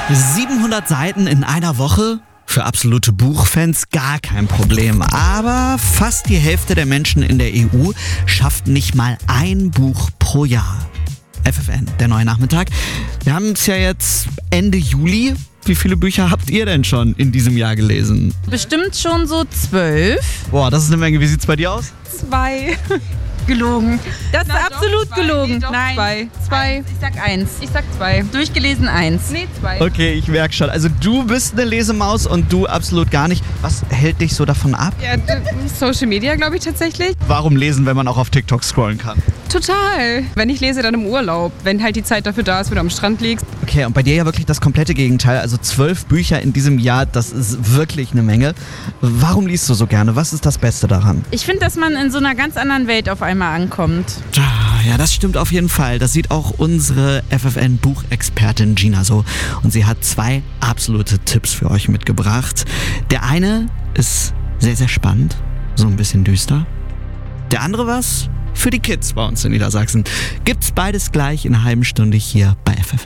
700 Seiten in einer Woche? Für absolute Buchfans gar kein Problem. Aber fast die Hälfte der Menschen in der EU schafft nicht mal ein Buch pro Jahr. FFN, der neue Nachmittag. Wir haben es ja jetzt Ende Juli. Wie viele Bücher habt ihr denn schon in diesem Jahr gelesen? Bestimmt schon so 12. Boah, das ist eine Menge. Wie sieht's bei dir aus? 2. Gelogen. Das ist absolut doch, zwei. gelogen. Nee, doch, Nein, 2. Ich sag 1. Ich sag 2. Durchgelesen 1. Nee, 2. Okay, ich merke schon. Also du bist eine Lesemaus und du absolut gar nicht. Was hält dich so davon ab? Ja, Social Media, glaube ich tatsächlich. Warum lesen, wenn man auch auf TikTok scrollen kann? Total. Wenn ich lese, dann im Urlaub. Wenn halt die Zeit dafür da ist, wenn du am Strand liegst. Okay, und bei dir ja wirklich das komplette Gegenteil. Also 12 Bücher in diesem Jahr, das ist wirklich eine Menge. Warum liest du so gerne? Was ist das Beste daran? Ich finde, dass man in so einer ganz anderen Welt auf einmal ankommt. Ja, das stimmt auf jeden Fall. Das sieht auch unsere FFN-Buchexpertin Gina so. Und sie hat 2 absolute Tipps für euch mitgebracht. Der eine ist sehr, sehr spannend, so ein bisschen düster. Der andere was für die Kids bei uns in Niedersachsen. Gibt's beides gleich in einer halben Stunde hier bei FFN.